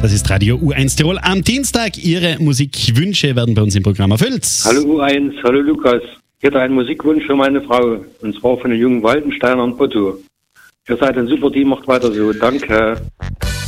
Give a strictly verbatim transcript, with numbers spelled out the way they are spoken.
Das ist Radio U eins Tirol. Am Dienstag Ihre Musikwünsche werden bei uns im Programm erfüllt. Hallo U eins, hallo Lukas. Ich hätte einen Musikwunsch für meine Frau, und zwar von den jungen Waldensteiner und Otto. Ihr seid ein super Team, macht weiter so. Danke.